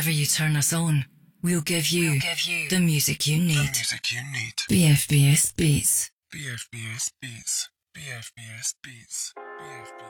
whenever you turn us on, we'll give you the music you need. BFBS Beats. BFBS Beats. BFBS Beats. BFBS.